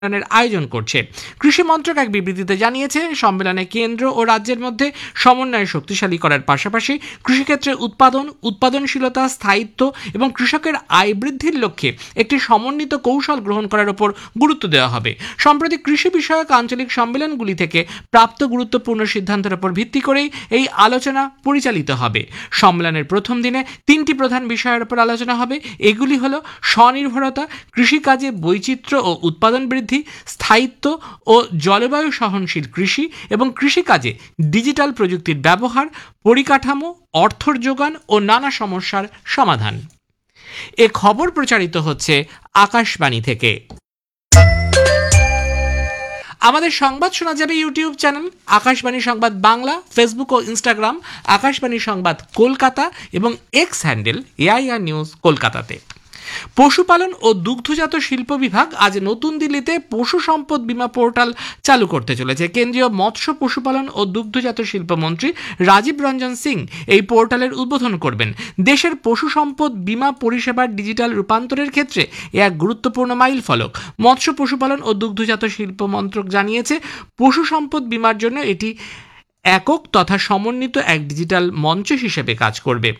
আয়োজন করছে। কৃষি মন্ত্রক এক বিবৃতিতে জানিয়েছে, সম্মেলনে কেন্দ্র ও রাজ্যের মধ্যে সমন্বয় শক্তিশালী করার পাশাপাশি কৃষিক্ষেত্রে উৎপাদনশীলতা, স্থায়িত্ব এবং কৃষকের আয় বৃদ্ধির লক্ষ্যে একটি সমন্বিত কৌশল গ্রহণ করার উপর গুরুত্ব দেওয়া হবে। সম্প্রতি কৃষি বিষয়ক আঞ্চলিক সম্মেলনগুলি থেকে প্রাপ্ত গুরুত্বপূর্ণ সিদ্ধান্তের উপর ভিত্তি করেই এই আলোচনা পরিচালিত হবে। সম্মেলনের প্রথম দিনে 3টি প্রধান বিষয়ের উপর আলোচনা হবে। এগুলি হল স্বনির্ভরতা, কৃষিকাজে বৈচিত্র্য ও উৎপাদন বৃদ্ধি, স্থায়িত্ব ও জলবায়ু সহনশীল কৃষি এবং কৃষিকাজে ডিজিটাল প্রযুক্তির ব্যবহার, পরিকাঠামো, অর্থর যোগান ও নানা সমস্যার সমাধান। এ খবর প্রচারিত হচ্ছে আকাশবাণী থেকে। আমাদের সংবাদ শোনা যাবে ইউটিউব চ্যানেল আকাশবাণী সংবাদ বাংলা, ফেসবুক ও ইনস্টাগ্রাম আকাশবাণী সংবাদ কলকাতা এবং এক্স হ্যান্ডেল এআইআর নিউজ কলকাতাতে। পশুপালন ও দুগ্ধজাত শিল্প বিভাগ আজ নতুন দিল্লিতে পশু সম্পদ বীমা পোর্টাল চালু করতে চলেছে। কেন্দ্রীয় মৎস্য, পশুপালন ও দুগ্ধজাত শিল্পমন্ত্রী রাজীব রঞ্জন সিং এই পোর্টালের উদ্বোধন করবেন। দেশের পশু সম্পদ বীমা পরিষেবার ডিজিটাল রূপান্তরের ক্ষেত্রে এক গুরুত্বপূর্ণ মাইল ফলক। মৎস্য, পশুপালন ও দুগ্ধজাত শিল্প মন্ত্রক জানিয়েছে, পশু সম্পদ বীমার জন্য এটি একক তথা সমন্বিত এক ডিজিটাল মঞ্চ হিসেবে কাজ করবে।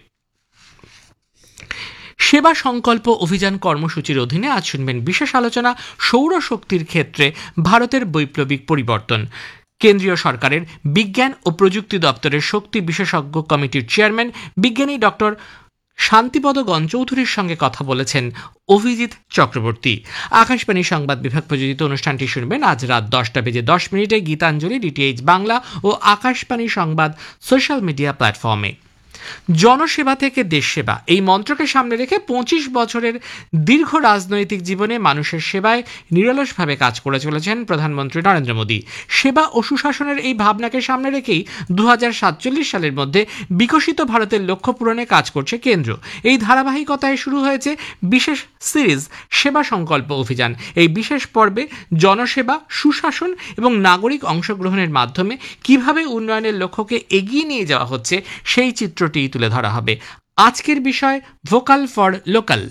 সেবা সংকল্প অভিযান কর্মসূচির অধীনে আজ শুনবেন বিশেষ আলোচনা, সৌরশক্তির ক্ষেত্রে ভারতের বৈপ্লবিক পরিবর্তন। কেন্দ্রীয় সরকারের বিজ্ঞান ও প্রযুক্তি দপ্তরের শক্তি বিশেষজ্ঞ কমিটির চেয়ারম্যান বিজ্ঞানী ডক্টর শান্তিপদ গণচৌধুরীর সঙ্গে কথা বলেছেন অভিজিৎ চক্রবর্তী। আকাশবাণী সংবাদ বিভাগ প্রযোজিত অনুষ্ঠানটি শুনবেন আজ রাত 10:10 গীতাঞ্জলি, ডিটিএইচ বাংলা ও আকাশবাণী সংবাদ সোশ্যাল মিডিয়া প্ল্যাটফর্মে। জনসেবা থেকে দেশ সেবা এই মন্ত্রকে সামনে রেখে 25 বছরের দীর্ঘ রাজনৈতিক জীবনে মানুষের সেবায় নিরলসভাবে কাজ করে চলেছেন প্রধানমন্ত্রী নরেন্দ্র মোদী। সেবা ও সুশাসনের এই ভাবনাকে সামনে রেখেই 2047 সালের মধ্যে বিকশিত ভারতের লক্ষ্য পূরণে কাজ করছে কেন্দ্র। এই ধারাবাহিকতায় শুরু হয়েছে বিশেষ সিরিজ সেবা সংকল্প অভিযান। এই বিশেষ পর্বে জনসেবা, সুশাসন এবং নাগরিক অংশগ্রহণের মাধ্যমে কিভাবে উন্নয়নের লক্ষ্যকে এগিয়ে নিয়ে যাওয়া হচ্ছে সেই চিত্রটি তুলে ধরা হবে। আজকের বিষয় ভোকাল ফর লোকাল।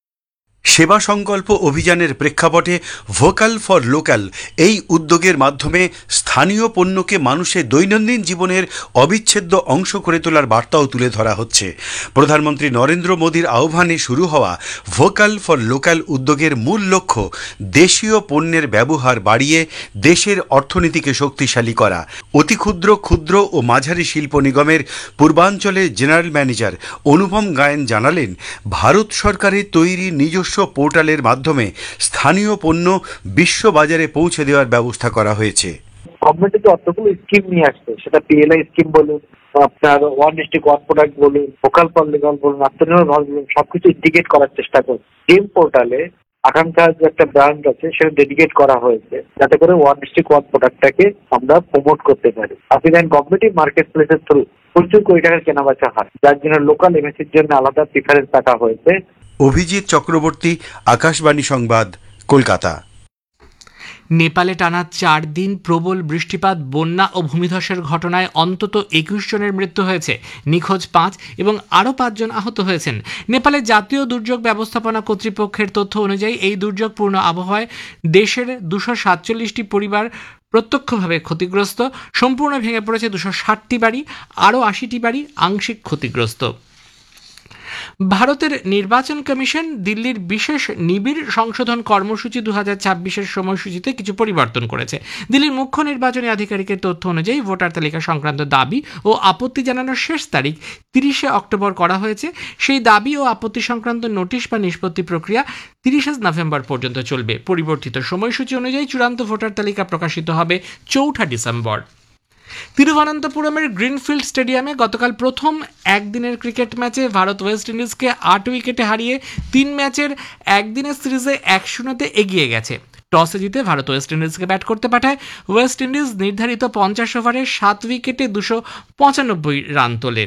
সেবা সংকল্প অভিযানের প্রেক্ষাপটে ভোকাল ফর লোকাল এই উদ্যোগের মাধ্যমে স্থানীয় পণ্যকে মানুষের দৈনন্দিন জীবনের অবিচ্ছেদ্য অংশ করে তোলার বার্তাও তুলে ধরা হচ্ছে। প্রধানমন্ত্রী নরেন্দ্র মোদীর আহ্বানে শুরু হওয়া ভোকাল ফর লোকাল উদ্যোগের মূল লক্ষ্য দেশীয় পণ্যের ব্যবহার বাড়িয়ে দেশের অর্থনীতিকে শক্তিশালী করা। অতি ক্ষুদ্র, ক্ষুদ্র ও মাঝারি শিল্প নিগমের পূর্বাঞ্চলের জেনারেল ম্যানেজার অনুপম গায়েন জানালেন, ভারত সরকারের তৈরি নিজস্ব পোর্টালের মাধ্যমে স্থানীয় পণ্য বিশ্ব বাজারে পৌঁছে দেওয়ার ব্যবস্থা করা হয়েছে। গভর্নমেন্ট যে অতগুলো স্কিম নিয়ে আসছে, সেটা পিএলআই স্কিম বলুন, আপনার 1:1 প্রোডাক্ট বলুন, ভোকাল ফর লোকাল বলুন, আত্মনির্ভর ভারত বলুন, সবকিছু ইন্টিগ্রেট করার চেষ্টা করছে। গেম পোর্টালে আকাঙ্ক্ষার যে একটা ব্র্যান্ড আছে সেটা ডেডিকেট করা হয়েছে, যাতে করে 1:1 প্রোডাক্টটাকে আমরা প্রমোট করতে পারি। আপনি জানেন কম্পিটিটিভ মার্কেট প্লেসের থ্রু প্রচুর কোটি টাকার কেনাবেচা হয়, যার জন্য লোকাল এমএসির জন্য আলাদা প্রিফারেন্স রাখা হয়েছে। অভিজিৎ চক্রবর্তী, আকাশবাণী সংবাদ, কলকাতা। নেপালে টানা 4 দিন প্রবল বৃষ্টিপাত, বন্যা ও ভূমিধসের ঘটনায় অন্তত 21 জনের মৃত্যু হয়েছে, নিখোঁজ 5 এবং আরও 5 জন আহত হয়েছেন। নেপালের জাতীয় দুর্যোগ ব্যবস্থাপনা কর্তৃপক্ষের তথ্য অনুযায়ী এই দুর্যোগপূর্ণ আবহাওয়ায় দেশের 247টি পরিবার প্রত্যক্ষভাবে ক্ষতিগ্রস্ত, সম্পূর্ণ ভেঙে পড়েছে 260টি বাড়ি, আরও 80টি বাড়ি আংশিক ক্ষতিগ্রস্ত। ভারতের নির্বাচন কমিশন দিল্লির বিশেষ নিবিড় সংশোধন কর্মসূচি 2026-এর সময়সূচিতে কিছু পরিবর্তন করেছে। দিল্লির মুখ্য নির্বাচনী আধিকারিকের তথ্য অনুযায়ী ভোটার তালিকা সংক্রান্ত দাবি ও আপত্তি জানানোর শেষ তারিখ 30 অক্টোবর করা হয়েছে। সেই দাবি ও আপত্তি সংক্রান্ত নোটিশ বা নিষ্পত্তি প্রক্রিয়া 30 নভেম্বর পর্যন্ত চলবে। পরিবর্তিত সময়সূচি অনুযায়ী চূড়ান্ত ভোটার তালিকা প্রকাশিত হবে 4 ডিসেম্বর। তিরুবনন্তপুরমের গ্রিনফিল্ড স্টেডিয়ামে গতকাল প্রথম একদিনের ক্রিকেট ম্যাচে ভারত ওয়েস্ট ইন্ডিজকে 8 উইকেটে হারিয়ে 3 ম্যাচের একদিনের সিরিজে 1-0 এগিয়ে গেছে। টসে জিতে ভারত ওয়েস্ট ইন্ডিজকে ব্যাট করতে পাঠায়। ওয়েস্ট ইন্ডিজ নির্ধারিত 50 ওভারে 7 উইকেটে 295 রান তোলে।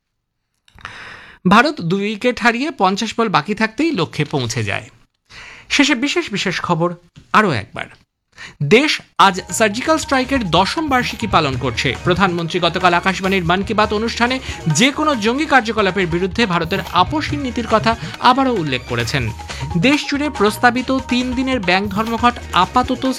ভারত 2 উইকেট হারিয়ে 50 বল বাকি থাকতেই লক্ষ্যে পৌঁছে যায়। শেষে বিশেষ খবর আরও একবার। দেশ আজ সার্জিক্যাল স্ট্রাইকের 10ম বার্ষিকী পালন করছে। প্রধানমন্ত্রী গতকাল আকাশবাণীর মন কি বাত অনুষ্ঠানে যে কোনো জঙ্গি কার্যকলাপের বিরুদ্ধে ভারতের আপোষহীন নীতির কথা আবারও উল্লেখ করেছেন। দেশ জুড়ে প্রস্তাবিত 3 দিনের ব্যাংক ধর্মঘট আপাতত